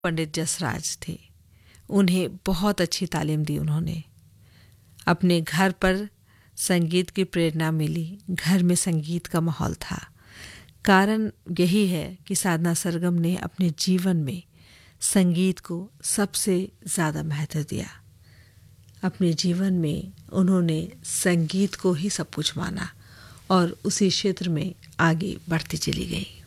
पंडित जसराज थे। उन्हें बहुत अच्छी तालीम दी उन्होंने। अपने घर पर संगीत की प्रेरणा मिली, घर में संगीत का माहौल था। कारण यही है कि साधना सरगम ने अपने जीवन में संगीत को सबसे ज़्यादा महत्व दिया। अपने जीवन में उन्होंने संगीत को ही सब कुछ माना और उसी क्षेत्र में आगे बढ़ती चली गई।